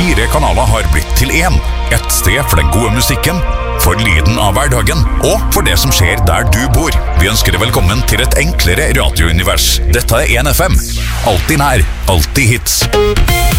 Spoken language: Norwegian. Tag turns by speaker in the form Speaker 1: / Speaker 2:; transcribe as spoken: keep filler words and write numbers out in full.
Speaker 1: fire kanaler har blitt til én. Et sted for den gode musikken, for lyden av hverdagen, og for det som skjer der du bor. Vi ønsker deg velkommen til et enklere radiounivers. Dette er en F M. Alltid nær, alltid hits.